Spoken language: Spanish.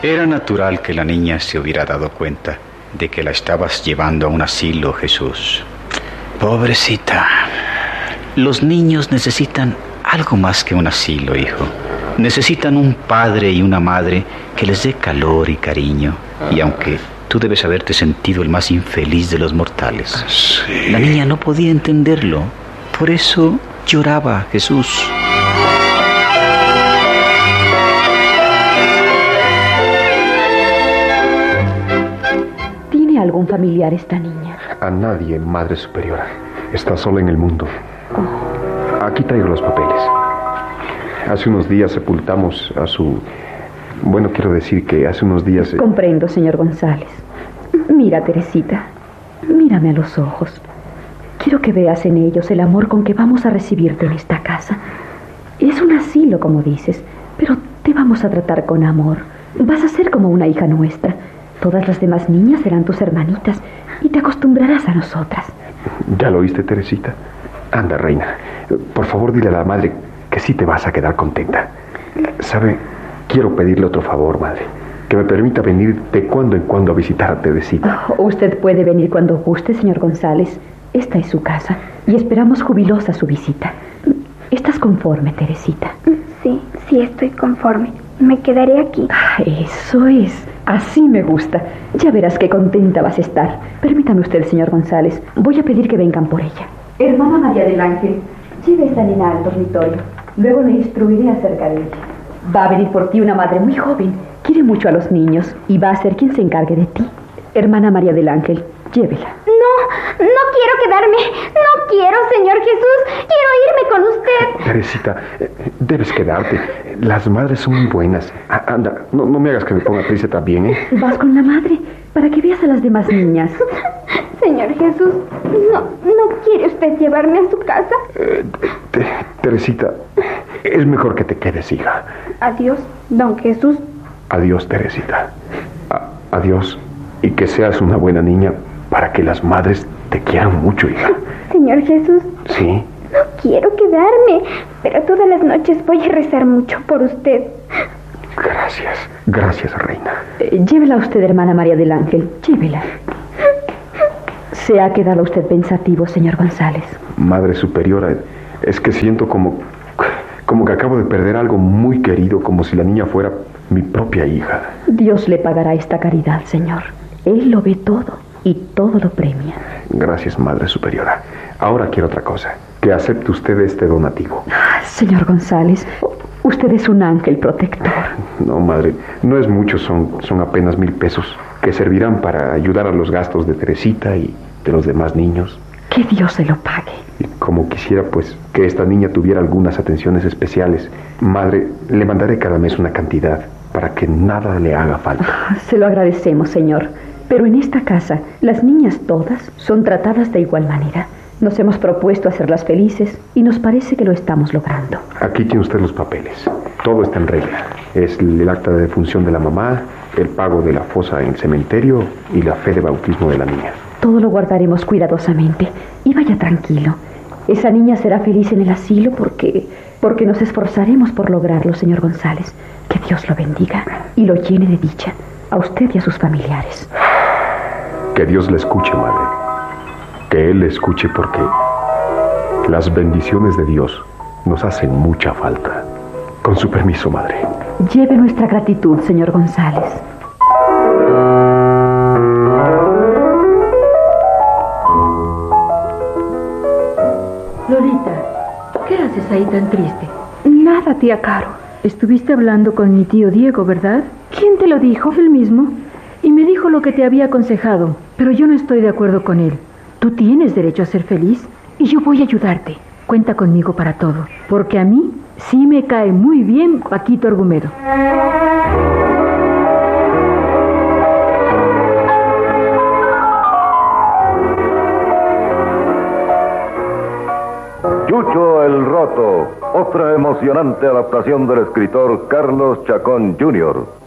Era natural que la niña se hubiera dado cuenta de que la estabas llevando a un asilo, Jesús. Pobrecita. Los niños necesitan algo más que un asilo, hijo. Necesitan un padre y una madre que les dé calor y cariño. Y aunque tú debes haberte sentido el más infeliz de los mortales, sí, la niña no podía entenderlo. Por eso lloraba, Jesús. ¿Tiene algún familiar esta niña? A nadie, Madre Superiora. Está sola en el mundo. Aquí traigo los papeles. Hace unos días sepultamos a su... Bueno, quiero decir que hace unos días... Comprendo, señor González. Mira, Teresita, mírame a los ojos. Quiero que veas en ellos el amor con que vamos a recibirte en esta casa. Es un asilo, como dices, pero te vamos a tratar con amor. Vas a ser como una hija nuestra. Todas las demás niñas serán tus hermanitas y te acostumbrarás a nosotras. ¿Ya lo oíste, Teresita? Anda, reina. Por favor, dile a la madre que sí te vas a quedar contenta. ¿Sabe? Quiero pedirle otro favor, madre. Que me permita venir de cuando en cuando a visitar a Teresita. Usted puede venir cuando guste, señor González. Esta es su casa y esperamos jubilosa su visita. ¿Estás conforme, Teresita? Sí, estoy conforme. Me quedaré aquí. Eso es. Así me gusta. Ya verás qué contenta vas a estar. Permítame usted, señor González. Voy a pedir que vengan por ella. Hermana María del Ángel, lleve a esta niña al dormitorio. Luego le instruiré acerca de ella. Va a venir por ti una madre muy joven. Quiere mucho a los niños y va a ser quien se encargue de ti. Hermana María del Ángel, llévela. No quiero quedarme. No quiero, Señor Jesús. Quiero irme con usted. Teresita, debes quedarte. Las madres son muy buenas. Anda, no me hagas que me ponga triste también, ¿eh? Vas con la madre para que veas a las demás niñas. Señor Jesús, ¿no quiere usted llevarme a su casa? Teresita, es mejor que te quedes, hija. Adiós, don Jesús. Adiós, Teresita. Adiós. Y que seas una buena niña para que las madres te quieran mucho, hija. Señor Jesús. Sí. No quiero quedarme, pero todas las noches voy a rezar mucho por usted. Gracias, reina. Llévela usted, hermana María del Ángel. Llévela. ¿Se ha quedado usted pensativo, señor González? Madre Superiora, es que siento como que acabo de perder algo muy querido, como si la niña fuera mi propia hija. Dios le pagará esta caridad, señor. Él lo ve todo y todo lo premia. Gracias, Madre Superiora. Ahora quiero otra cosa. Que acepte usted este donativo. Señor González, usted es un ángel protector. No, madre, no es mucho, son apenas 1,000 pesos que servirán para ayudar a los gastos de Teresita y de los demás niños. Que Dios se lo pague. Y como quisiera, pues, que esta niña tuviera algunas atenciones especiales, madre, le mandaré cada mes una cantidad para que nada le haga falta. Se lo agradecemos, señor. Pero en esta casa, las niñas todas son tratadas de igual manera. Nos hemos propuesto hacerlas felices y nos parece que lo estamos logrando. Aquí tiene usted los papeles. Todo está en regla. Es el acta de defunción de la mamá, el pago de la fosa en el cementerio y la fe de bautismo de la niña. Todo lo guardaremos cuidadosamente. Y vaya tranquilo. Esa niña será feliz en el asilo porque nos esforzaremos por lograrlo, señor González. Que Dios lo bendiga y lo llene de dicha, a usted y a sus familiares. Que Dios le escuche, madre. Que Él le escuche porque las bendiciones de Dios nos hacen mucha falta. Con su permiso, madre. Lleve nuestra gratitud, señor González. Lolita, ¿qué haces ahí tan triste? Nada, tía Caro. Estuviste hablando con mi tío Diego, ¿verdad? ¿Quién te lo dijo? Él mismo. Y me dijo lo que te había aconsejado, pero yo no estoy de acuerdo con él. Tú tienes derecho a ser feliz y yo voy a ayudarte. Cuenta conmigo para todo, porque a mí sí me cae muy bien Paquito Argumedo. Chucho el Roto, otra emocionante adaptación del escritor Carlos Chacón Jr.